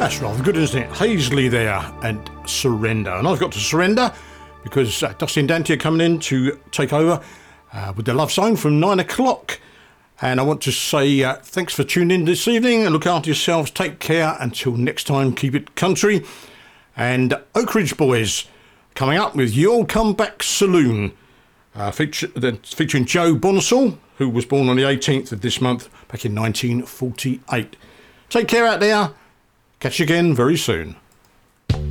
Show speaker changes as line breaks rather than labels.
That's rather good, isn't it? Hazley there and Surrender. And I've got to surrender because Dusty and Dante are coming in to take over with the Love Zone from 9 o'clock. And I want to say thanks for tuning in this evening and look after yourselves. Take care. Until next time, keep it country. And Oak Ridge Boys coming up with You'll Come Back Saloon, featuring Joe Bonsall, who was born on the 18th of this month back in 1948. Take care out there. Catch you again very soon.